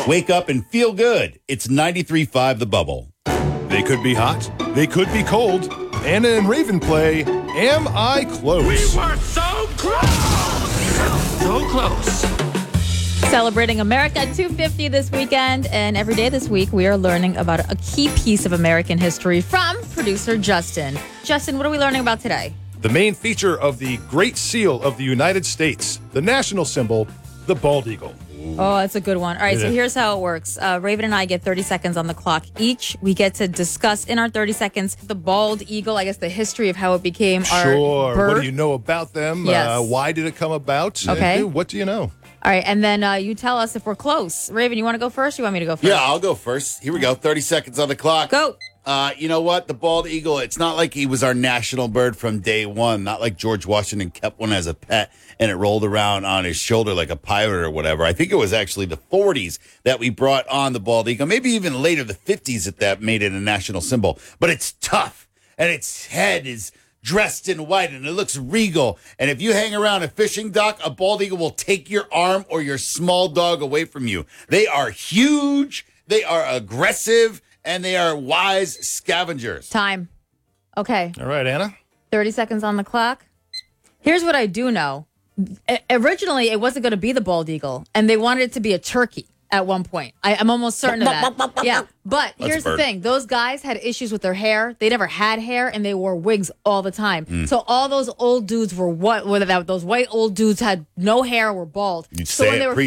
Wake up and feel good. It's 93.5 The Bubble. They could be hot. They could be cold. Anna and Raven play Am I Close? We were so close! So close. Celebrating America 250 this weekend, and every day this week we are learning about a key piece of American history from producer Justin. Justin, what are we learning about today? The main feature of the Great Seal of the United States, the national symbol, the bald eagle. Oh, that's a good one. All right, so Yeah. here's how it works. Raven and I get 30 seconds on the clock each. We get to discuss in our 30 seconds the bald eagle, I guess the history of how it became our Sure. bird. What do you know about them? Yes. Why did it come about? Okay. What do you know? All right, and then you tell us if we're close. Raven, you want to go first or you want me to go first? Yeah, I'll go first. Here we go. 30 seconds on the clock. Go. You know what? The bald eagle, it's not like he was our national bird from day one. Not like George Washington kept one as a pet and it rolled around on his shoulder like a pirate or whatever. I think it was actually the 40s that we brought on the bald eagle. Maybe even later, the 50s, that made it a national symbol. But it's tough, and its head is dressed in white, and it looks regal. And if you hang around a fishing dock, a bald eagle will take your arm or your small dog away from you. They are huge, they are aggressive, and they are wise scavengers. Time. Okay, All right, Anna. 30 seconds on the clock. Here's what I do know. Originally, it wasn't going to be the bald eagle, and they wanted it to be a turkey at one point. I'm almost certain of that. Yeah, but That's here's a the bird. thing. Those guys had issues with their hair. They never had hair, and they wore wigs all the time. So all those old dudes were those white old dudes had no hair, were bald. You So say when they it, were